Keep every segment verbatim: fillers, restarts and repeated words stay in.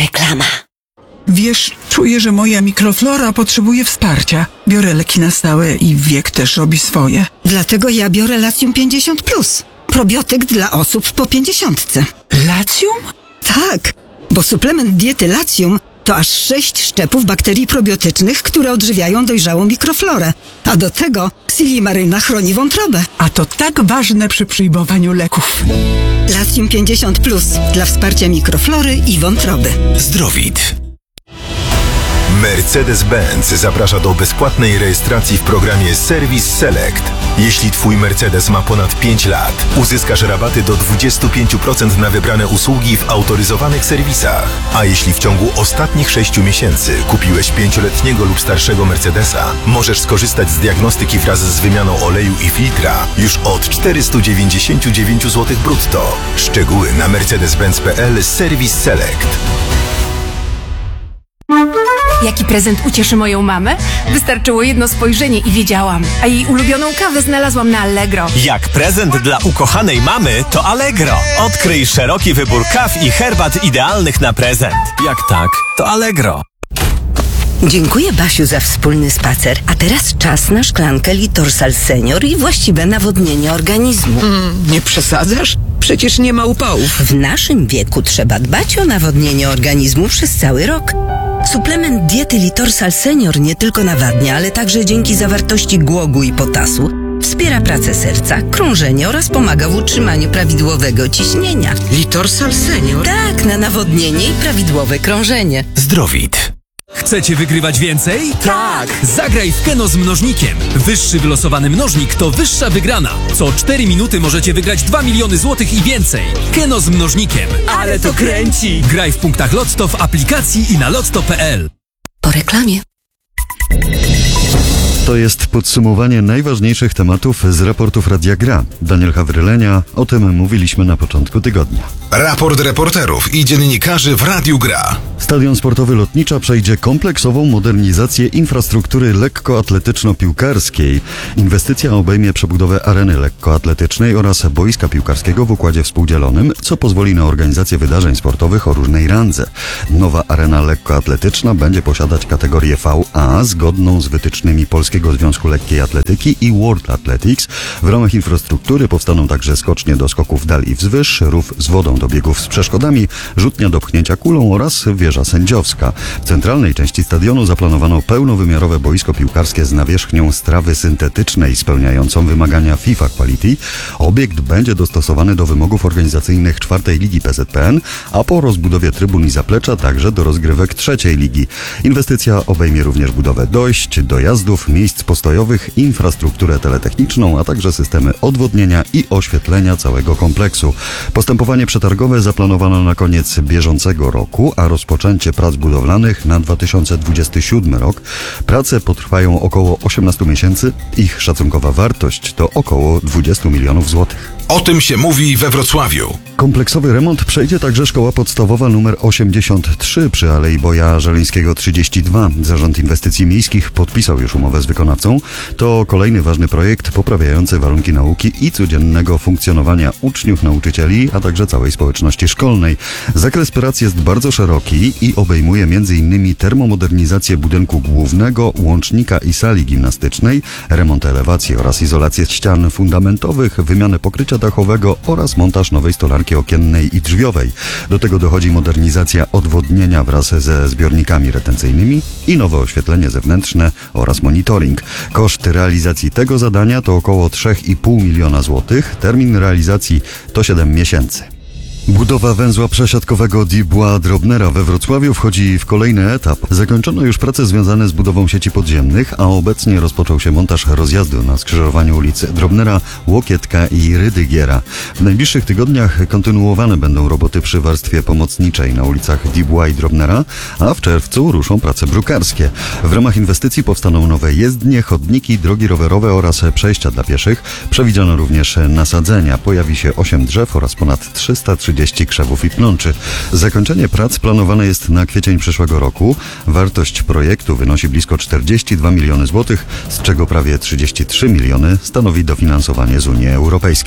Reklama. Wiesz, czuję, że moja mikroflora potrzebuje wsparcia. Biorę leki na stałe i wiek też robi swoje. Dlatego ja biorę Latium pięćdziesiąt plus. Probiotyk dla osób po pięćdziesiątce. Latium? Tak, bo suplement diety Latium to aż sześć szczepów bakterii probiotycznych, które odżywiają dojrzałą mikroflorę. A do tego silimaryna chroni wątrobę. A to tak ważne przy przyjmowaniu leków. Latium pięćdziesiąt plus dla wsparcia mikroflory i wątroby. Zdrowit. Mercedes-Benz zaprasza do bezpłatnej rejestracji w programie Service Select. Jeśli Twój Mercedes ma ponad pięć lat, uzyskasz rabaty do dwadzieścia pięć procent na wybrane usługi w autoryzowanych serwisach. A jeśli w ciągu ostatnich sześciu miesięcy kupiłeś pięcioletniego lub starszego Mercedesa, możesz skorzystać z diagnostyki wraz z wymianą oleju i filtra już od czterysta dziewięćdziesiąt dziewięć złotych brutto. Szczegóły na mercedes benz kropka p l Service Select. Jaki prezent ucieszy moją mamę? Wystarczyło jedno spojrzenie i wiedziałam. A jej ulubioną kawę znalazłam na Allegro. Jak prezent dla ukochanej mamy, to Allegro. Odkryj szeroki wybór kaw i herbat idealnych na prezent. Jak tak, to Allegro. Dziękuję, Basiu, za wspólny spacer. A teraz czas na szklankę Litorsal Senior i właściwe nawodnienie organizmu. Mm, nie przesadzasz? Przecież nie ma upałów. W naszym wieku trzeba dbać o nawodnienie organizmu przez cały rok. Suplement diety Litorsal Senior nie tylko nawadnia, ale także dzięki zawartości głogu i potasu wspiera pracę serca, krążenie oraz pomaga w utrzymaniu prawidłowego ciśnienia. Litorsal Senior? Tak, na nawodnienie i prawidłowe krążenie. Zdrowit. Chcecie wygrywać więcej? Tak! Zagraj w Keno z mnożnikiem. Wyższy wylosowany mnożnik to wyższa wygrana. Co cztery minuty możecie wygrać dwa miliony złotych i więcej. Keno z mnożnikiem. Ale to kręci! Graj w punktach Lotto w aplikacji i na lotto kropka p l. Po reklamie. To jest podsumowanie najważniejszych tematów z raportów Radia Gra. Daniel Hawrylenia, o tym mówiliśmy na początku tygodnia. Raport reporterów i dziennikarzy w Radiu Gra. Stadion sportowy Lotnicza przejdzie kompleksową modernizację infrastruktury lekkoatletyczno-piłkarskiej. Inwestycja obejmie przebudowę areny lekkoatletycznej oraz boiska piłkarskiego w układzie współdzielonym, co pozwoli na organizację wydarzeń sportowych o różnej randze. Nowa arena lekkoatletyczna będzie posiadać kategorię V A zgodną z wytycznymi Polskiego Związku Lekkiej Atletyki i World Athletics. W ramach infrastruktury powstaną także skocznie do skoków dal i wzwyż, rów z wodą do biegów z przeszkodami, rzutnia do pchnięcia kulą oraz wieża sędziowska. W centralnej części stadionu zaplanowano pełnowymiarowe boisko piłkarskie z nawierzchnią z trawy syntetycznej spełniającą wymagania FIFA Quality. Obiekt będzie dostosowany do wymogów organizacyjnych czwartej ligi P Z P N, a po rozbudowie trybun i zaplecza także do rozgrywek trzeciej ligi. Inwestycja obejmie również budowę dojść, dojazdów, miejsc postojowych, infrastrukturę teletechniczną, a także systemy odwodnienia i oświetlenia całego kompleksu. Postępowanie przetargowe zaplanowano na koniec bieżącego roku, a rozpoczęcie prac budowlanych na dwa tysiące dwudziesty siódmy rok. Prace potrwają około osiemnaście miesięcy. Ich szacunkowa wartość to około dwadzieścia milionów złotych. O tym się mówi we Wrocławiu. Kompleksowy remont przejdzie także szkoła podstawowa nr osiemdziesiąt trzy przy Alei Boja Żeleńskiego trzydzieści dwa. Zarząd Inwestycji Miejskich podpisał już umowę z wykonawcą. To kolejny ważny projekt poprawiający warunki nauki i codziennego funkcjonowania uczniów, nauczycieli, a także całej społeczności szkolnej. Zakres prac jest bardzo szeroki i obejmuje między innymi termomodernizację budynku głównego, łącznika i sali gimnastycznej, remont elewacji oraz izolację ścian fundamentowych, wymianę pokrycia dachowego oraz montaż nowej stolarki okiennej i drzwiowej. Do tego dochodzi modernizacja odwodnienia wraz ze zbiornikami retencyjnymi i nowe oświetlenie zewnętrzne oraz monitoring. Koszt realizacji tego zadania to około trzy i pół miliona złotych. Termin realizacji to siedem miesięcy. Budowa węzła przesiadkowego Dubois-Drobnera we Wrocławiu wchodzi w kolejny etap. Zakończono już prace związane z budową sieci podziemnych, a obecnie rozpoczął się montaż rozjazdu na skrzyżowaniu ulic Drobnera, Łokietka i Rydygiera. W najbliższych tygodniach kontynuowane będą roboty przy warstwie pomocniczej na ulicach Dubois i Drobnera, a w czerwcu ruszą prace brukarskie. W ramach inwestycji powstaną nowe jezdnie, chodniki, drogi rowerowe oraz przejścia dla pieszych. Przewidziano również nasadzenia. Pojawi się osiem drzew oraz ponad trzysta trzydzieści krzewów i pnączy. Zakończenie prac planowane jest na kwiecień przyszłego roku. Wartość projektu wynosi blisko czterdzieści dwa miliony złotych, z czego prawie trzydzieści trzy miliony stanowi dofinansowanie z Unii Europejskiej.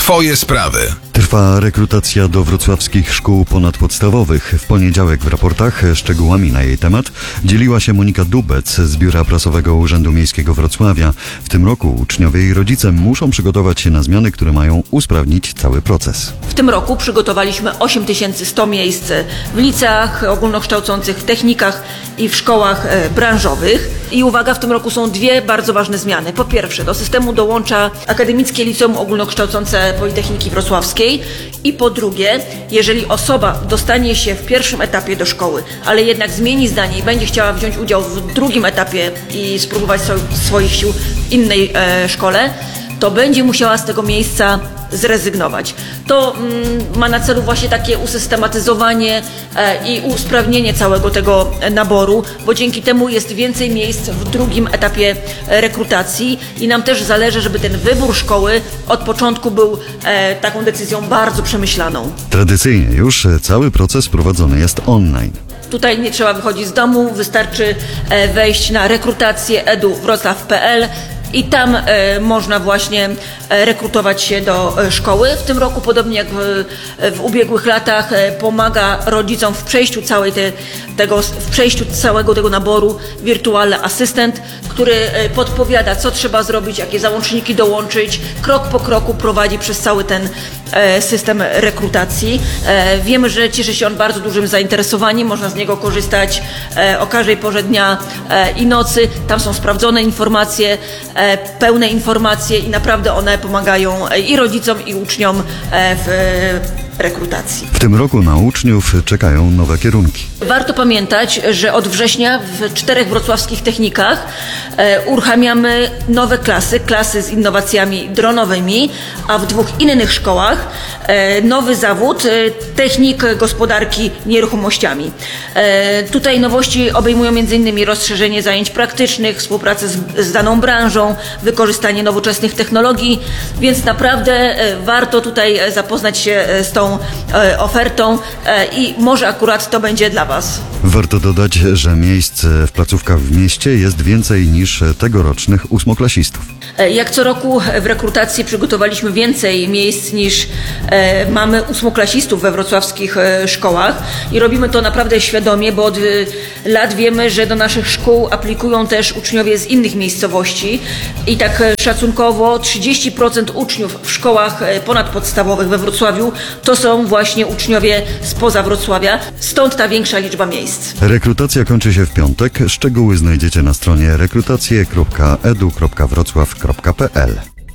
Twoje sprawy. Trwa rekrutacja do wrocławskich szkół ponadpodstawowych. W poniedziałek w raportach szczegółami na jej temat dzieliła się Monika Dubec z Biura Prasowego Urzędu Miejskiego Wrocławia. W tym roku uczniowie i rodzice muszą przygotować się na zmiany, które mają usprawnić cały proces. W tym roku przygotowaliśmy osiem tysięcy sto miejsc w liceach ogólnokształcących, w technikach i w szkołach branżowych. I uwaga, w tym roku są dwie bardzo ważne zmiany. Po pierwsze, do systemu dołącza Akademickie Liceum Ogólnokształcące Politechniki Wrocławskiej. I po drugie, jeżeli osoba dostanie się w pierwszym etapie do szkoły, ale jednak zmieni zdanie i będzie chciała wziąć udział w drugim etapie i spróbować so, swoich sił w innej e, szkole, to będzie musiała z tego miejsca zrezygnować. To mm, ma na celu właśnie takie usystematyzowanie e, i usprawnienie całego tego naboru, bo dzięki temu jest więcej miejsc w drugim etapie rekrutacji i nam też zależy, żeby ten wybór szkoły od początku był e, taką decyzją bardzo przemyślaną. Tradycyjnie już cały proces prowadzony jest online. Tutaj nie trzeba wychodzić z domu, wystarczy e, wejść na rekrutację edu wrocław kropka p l i tam e, można właśnie e, rekrutować się do e, szkoły. W tym roku, podobnie jak w, w ubiegłych latach, e, pomaga rodzicom w przejściu całej te, tego, w przejściu całego tego naboru wirtualny asystent, który e, podpowiada, co trzeba zrobić, jakie załączniki dołączyć, krok po kroku prowadzi przez cały ten e, system rekrutacji. E, wiemy, że cieszy się on bardzo dużym zainteresowaniem, można z niego korzystać e, o każdej porze dnia e, i nocy. Tam są sprawdzone informacje, e, pełne informacje i naprawdę one pomagają i rodzicom, i uczniom w rekrutacji. W tym roku na uczniów czekają nowe kierunki. Warto pamiętać, że od września w czterech wrocławskich technikach e, uruchamiamy nowe klasy, klasy z innowacjami dronowymi, a w dwóch innych szkołach e, nowy zawód, e, technik gospodarki nieruchomościami. E, tutaj nowości obejmują między innymi rozszerzenie zajęć praktycznych, współpracę z, z daną branżą, wykorzystanie nowoczesnych technologii, więc naprawdę e, warto tutaj zapoznać się z tą e, ofertą e, i może akurat to będzie dla Was. Warto dodać, że miejsc w placówkach w mieście jest więcej niż tegorocznych ósmoklasistów. Jak co roku w rekrutacji przygotowaliśmy więcej miejsc niż e, mamy ósmoklasistów we wrocławskich e, szkołach i robimy to naprawdę świadomie, bo od e, lat wiemy, że do naszych szkół aplikują też uczniowie z innych miejscowości i tak e, szacunkowo trzydzieści procent uczniów w szkołach e, ponadpodstawowych we Wrocławiu to są właśnie uczniowie spoza Wrocławia, stąd ta większa liczba miejsc. Rekrutacja kończy się w piątek. Szczegóły znajdziecie na stronie rekrutacje kropka edu kropka wrocław kropka p l.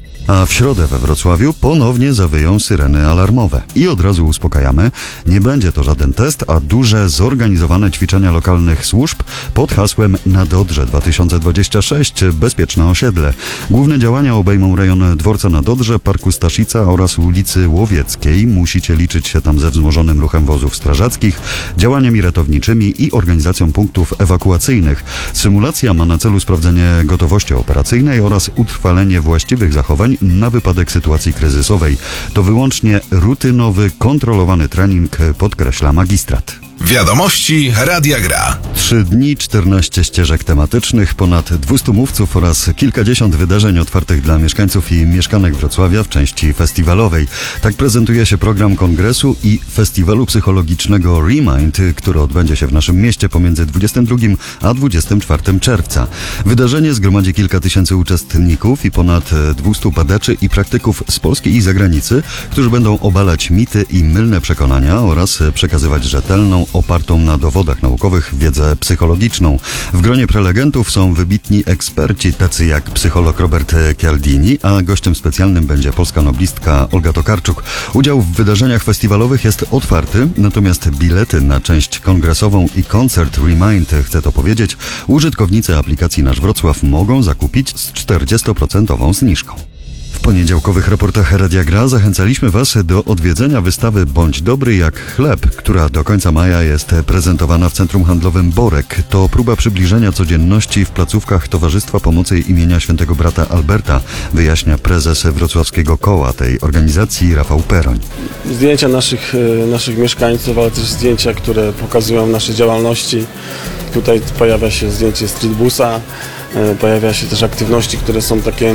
A w środę we Wrocławiu ponownie zawyją syreny alarmowe. I od razu uspokajamy, nie będzie to żaden test, a duże zorganizowane ćwiczenia lokalnych służb pod hasłem Na Dodrze dwa tysiące dwadzieścia sześć Bezpieczne osiedle. Główne działania obejmą rejon dworca na Dodrze, Parku Staszica oraz ulicy Łowieckiej. Musicie liczyć się tam ze wzmożonym ruchem wozów strażackich, działaniami ratowniczymi i organizacją punktów ewakuacyjnych. Symulacja ma na celu sprawdzenie gotowości operacyjnej oraz utrwalenie właściwych zachowań na wypadek sytuacji kryzysowej. To wyłącznie rutynowy, kontrolowany trening, podkreśla magistrat. Wiadomości Radia Gra. Trzy dni, czternaście ścieżek tematycznych, ponad dwieście mówców oraz kilkadziesiąt wydarzeń otwartych dla mieszkańców i mieszkanek Wrocławia w części festiwalowej. Tak prezentuje się program kongresu i festiwalu psychologicznego Remind, który odbędzie się w naszym mieście pomiędzy dwudziestym drugim a dwudziestym czwartym czerwca. Wydarzenie zgromadzi kilka tysięcy uczestników i ponad dwieście badaczy i praktyków z Polski i zagranicy, którzy będą obalać mity i mylne przekonania oraz przekazywać rzetelną, opartą na dowodach naukowych wiedzę psychologiczną. W gronie prelegentów są wybitni eksperci, tacy jak psycholog Robert Cialdini, a gościem specjalnym będzie polska noblistka Olga Tokarczuk. Udział w wydarzeniach festiwalowych jest otwarty, natomiast bilety na część kongresową i koncert Remind, chcę to powiedzieć, użytkownicy aplikacji Nasz Wrocław mogą zakupić z czterdziestoprocentową zniżką. W poniedziałkowych raportach Radia Gra zachęcaliśmy Was do odwiedzenia wystawy Bądź dobry jak chleb, która do końca maja jest prezentowana w Centrum Handlowym Borek. To próba przybliżenia codzienności w placówkach Towarzystwa Pomocy imienia Świętego Brata Alberta, wyjaśnia prezes wrocławskiego koła tej organizacji Rafał Peroń. Zdjęcia naszych, naszych mieszkańców, ale też zdjęcia, które pokazują nasze działalności. Tutaj pojawia się zdjęcie streetbusa, E, pojawia się też aktywności, które są takie, e,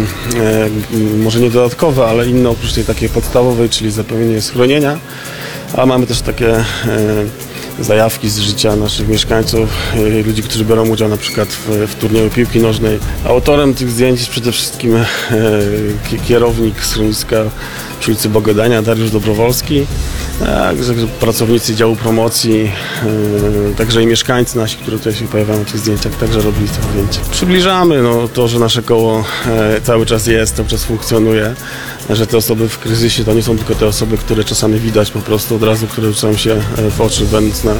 może nie dodatkowe, ale inne oprócz tej takiej podstawowej, czyli zapewnienie schronienia. A mamy też takie e, zajawki z życia naszych mieszkańców, e, ludzi, którzy biorą udział na przykład w, w turnieju piłki nożnej. Autorem tych zdjęć jest przede wszystkim e, kierownik schroniska przy ulicy Bogodania, Dariusz Dobrowolski, także pracownicy działu promocji, e, także i mieszkańcy nasi, którzy tutaj się pojawiają na tych zdjęciach, także robili te zdjęcia. Przybliżamy no, to, że nasze koło e, cały czas jest, cały czas funkcjonuje, że te osoby w kryzysie to nie są tylko te osoby, które czasami widać po prostu od razu, które rzucają się w oczy, będąc na,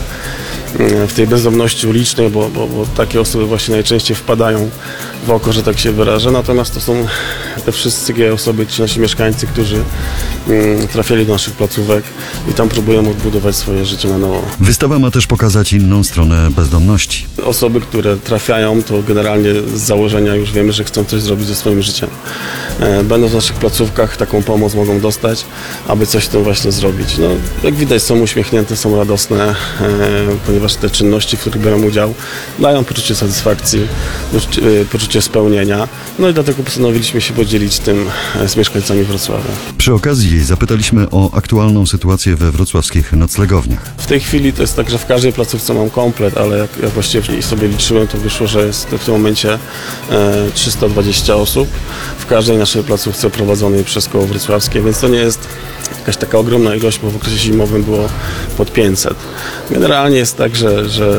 w tej bezdomności ulicznej, bo, bo, bo takie osoby właśnie najczęściej wpadają w oko, że tak się wyrażę. Natomiast to są te wszystkie osoby, ci nasi mieszkańcy, którzy mm, trafiali do naszych placówek i tam próbują odbudować swoje życie na nowo. Wystawa ma też pokazać inną stronę bezdomności. Osoby, które trafiają, to generalnie z założenia już wiemy, że chcą coś zrobić ze swoim życiem. Będąc w naszych placówkach, taką pomoc mogą dostać, aby coś z tym właśnie zrobić. No, jak widać, są uśmiechnięte, są radosne, e, ponieważ te czynności, w których biorą udział, dają poczucie satysfakcji, e, poczucie spełnienia. No i dlatego postanowiliśmy się podzielić tym z mieszkańcami Wrocławia. Przy okazji zapytaliśmy o aktualną sytuację we wrocławskich noclegowniach. W tej chwili to jest tak, że w każdej placówce mam komplet, ale jak, jak właściwie sobie liczyłem, to wyszło, że jest w tym momencie e, trzysta dwadzieścia osób w każdej naszej placówce prowadzonej przez koło wrocławskie, więc to nie jest jakaś taka ogromna ilość, bo w okresie zimowym było pod pięćset. Generalnie jest tak, że, że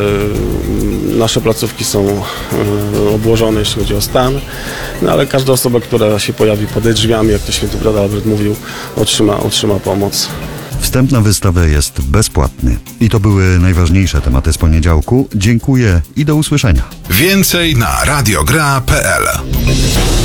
nasze placówki są e, obłożone, jeśli chodzi o stan, no ale każda osoba, która się pojawi pod drzwiami, jak to święty brat Albert mówił, otrzyma, otrzyma pomoc. Wstęp na wystawę jest bezpłatny. I to były najważniejsze tematy z poniedziałku. Dziękuję i do usłyszenia. Więcej na radiogra kropka p l.